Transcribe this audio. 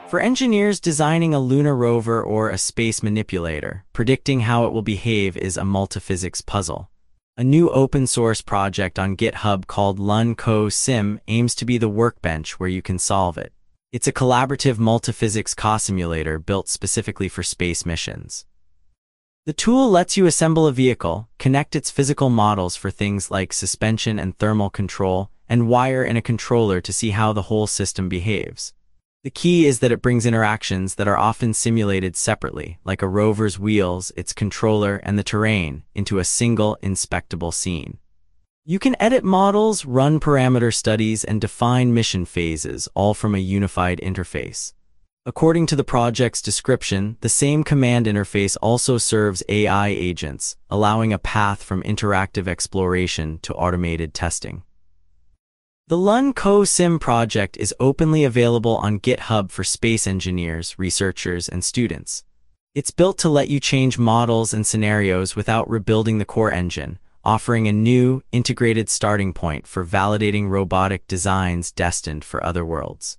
For engineers designing a lunar rover or a space manipulator, predicting how it will behave is a multiphysics puzzle. A new open-source project on GitHub called LunCo-Sim aims to be the workbench where you can solve it. It's a collaborative multiphysics co-simulator built specifically for space missions. The tool lets you assemble a vehicle, connect its physical models for things like suspension and thermal control, and wire in a controller to see how the whole system behaves. The key is that it brings interactions that are often simulated separately, like a rover's wheels, its controller, and the terrain, into a single, inspectable scene. You can edit models, run parameter studies, and define mission phases, all from a unified interface. According to the project's description, the same command interface also serves AI agents, allowing a path from interactive exploration to automated testing. The LunCo-Sim project is openly available on GitHub for space engineers, researchers, and students. It's built to let you change models and scenarios without rebuilding the core engine, offering a new, integrated starting point for validating robotic designs destined for other worlds.